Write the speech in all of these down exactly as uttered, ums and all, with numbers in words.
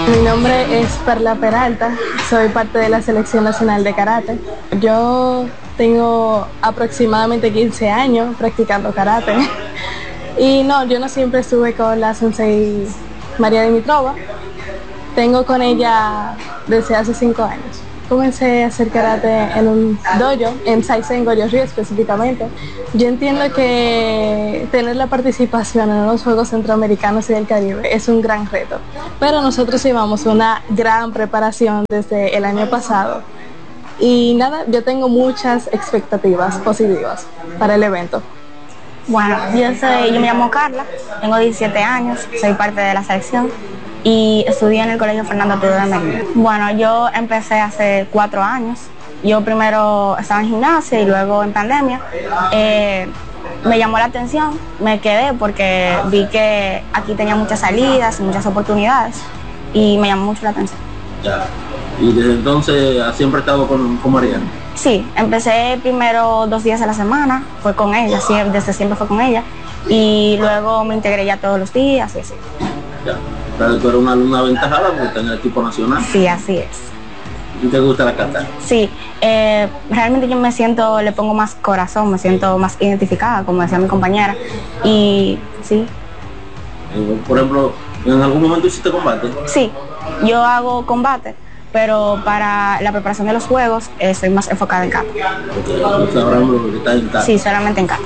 Mi nombre es Perla Peralta, soy parte de la Selección Nacional de Karate. Yo tengo aproximadamente quince años practicando karate. Y no, yo no siempre estuve con la sensei María Dimitrova. Tengo con ella desde hace cinco años. Comencé a hacer karate en un dojo, en Saizen Goryeo-ryu específicamente. Yo entiendo que tener la participación en los Juegos Centroamericanos y del Caribe es un gran reto, pero nosotros llevamos una gran preparación desde el año pasado. Y nada, yo tengo muchas expectativas positivas para el evento. Bueno, yo, soy, yo me llamo Carla, tengo diecisiete años, soy parte de la selección y estudié en el Colegio Fernando Arturo de Mérida. Bueno, yo empecé hace cuatro años. Yo primero estaba en gimnasia y luego en pandemia. Eh, me llamó la atención, me quedé porque vi que aquí tenía muchas salidas, muchas oportunidades y me llamó mucho la atención. Ya. ¿Y desde entonces has siempre estado con, con Mariana? Sí, empecé primero dos días a la semana, fue con ella, sí, desde siempre fue con ella y luego me integré ya todos los días y así. Ya. Tú eres una alumna aventajada porque está en el equipo nacional. Sí, así es. ¿Y te gusta la kata? Sí, eh, realmente yo me siento, le pongo más corazón, me siento más identificada, como decía mi compañera. Y sí. Eh, por ejemplo, ¿en algún momento hiciste combate? Sí, yo hago combate, pero para la preparación de los juegos eh, estoy más enfocada en kata. Okay, ahora lo que está en kata. Sí, solamente en kata.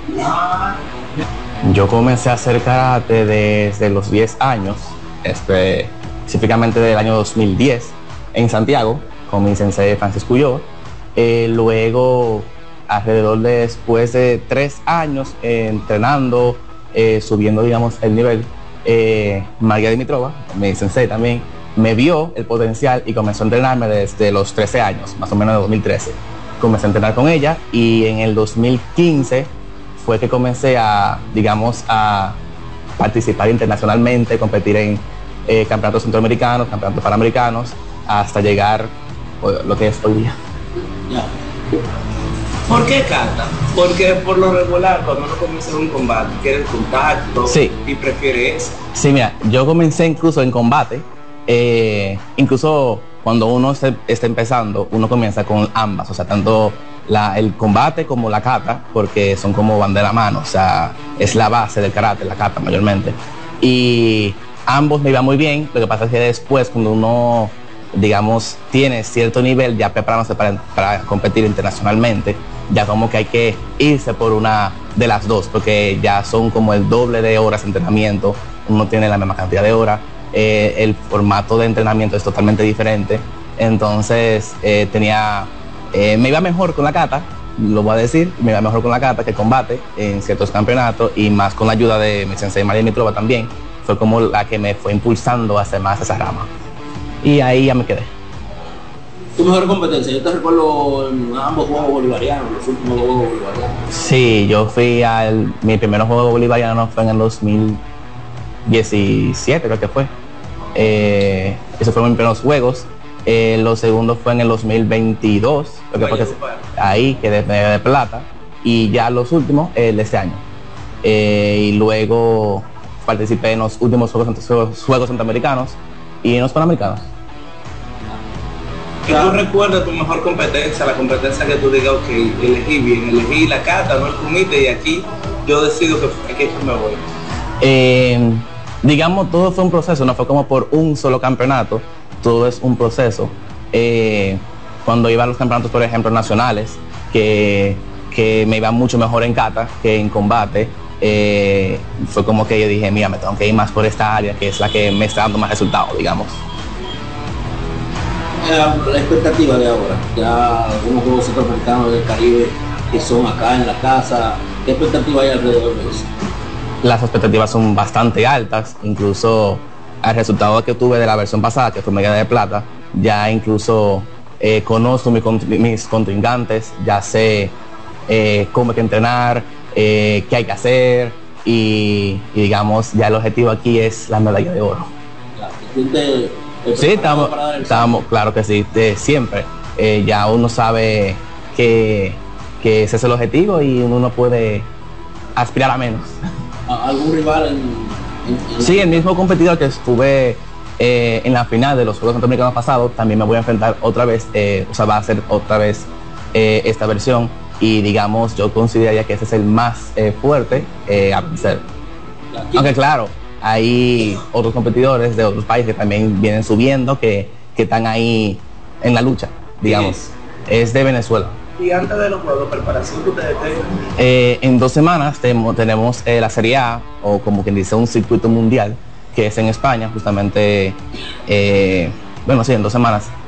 Yo comencé a hacer karate desde los diez años, específicamente del año dos mil diez, en Santiago, con mi sensei Francisco Ulloa. Eh, luego, alrededor de después de tres años eh, entrenando, eh, subiendo, digamos, el nivel, eh, María Dimitrova, mi sensei también, me vio el potencial y comenzó a entrenarme desde los trece años, más o menos de dos mil trece. Comencé a entrenar con ella y en el dos mil quince fue que comencé a, digamos, a participar internacionalmente, competir en eh, campeonatos centroamericanos, campeonatos panamericanos, hasta llegar a lo que es hoy día. Ya. ¿Por qué kata? Porque por lo regular, cuando uno comienza un combate, quiere el contacto, sí, y prefiere eso. Sí, mira, yo comencé incluso en combate, eh, incluso cuando uno se, está empezando, uno comienza con ambas, o sea, tanto la, el combate como la kata, porque son como van de la mano, o sea, es la base del karate, la kata mayormente. Y ambos me iban muy bien, lo que pasa es que después, cuando uno, digamos, tiene cierto nivel, ya preparándose para, para competir internacionalmente, ya como que hay que irse por una de las dos, porque ya son como el doble de horas de entrenamiento, uno tiene la misma cantidad de horas, eh, el formato de entrenamiento es totalmente diferente, entonces eh, tenía, eh, me iba mejor con la kata, lo voy a decir, me iba mejor con la kata que el combate en ciertos campeonatos y más con la ayuda de mi sensei María Dimitrova también, fue como la que me fue impulsando a hacer más esa rama. Y ahí ya me quedé. ¿Tu mejor competencia? Yo te recuerdo en ambos juegos bolivarianos, los últimos juegos bolivarianos. Sí, yo fui al... Mi primer juego bolivariano fue en el dos mil diecisiete, creo que fue. Eh, esos fueron mis primeros juegos. Eh, los segundos fue en el dos mil veintidós, lo que fue que ahí quedé de, de plata. Y ya los últimos, el de este año. Eh, y luego participé en los últimos Juegos, juegos Centroamericanos y en los Panamericanos. ¿Y tú recuerdas tu mejor competencia, la competencia que tú digas, ok, elegí bien, elegí la kata, no el kumite, y aquí yo decido que aquí me voy? Eh, digamos, todo fue un proceso, no fue como por un solo campeonato, todo es un proceso. Eh, cuando iba a los campeonatos, por ejemplo, nacionales, que, que me iba mucho mejor en kata que en combate, eh, fue como que yo dije, mira, me tengo que ir más por esta área, que es la que me está dando más resultados, digamos. La, la expectativa de ahora, ya algunos juegos centroamericanos del Caribe que son acá en la casa, ¿qué expectativa hay alrededor de eso? Las expectativas son bastante altas, incluso al resultado que tuve de la versión pasada, que fue medalla de plata, ya incluso eh, conozco mi, mis contrincantes, ya sé eh, cómo hay que entrenar, eh, qué hay que hacer y, y digamos, ya el objetivo aquí es la medalla de oro. Ya, sí, estamos, estamos, claro que sí, de, siempre. Eh, ya uno sabe que, que ese es el objetivo y uno no puede aspirar a menos. ¿Algún rival en, en, en... Sí, el mismo competidor que estuve eh, en la final de los Juegos Centroamericanos pasados también me voy a enfrentar otra vez, eh, o sea, va a ser otra vez eh, esta versión y digamos, yo consideraría que ese es el más eh, fuerte eh, a vencer. Aunque claro, hay otros competidores de otros países que también vienen subiendo, que, que están ahí en la lucha, digamos. Es de Venezuela. Y antes de los juegos, preparación que ustedes tengan. Eh, en dos semanas tenemos, tenemos eh, la Serie A, o como quien dice un circuito mundial, que es en España, justamente, eh, bueno, sí, en dos semanas.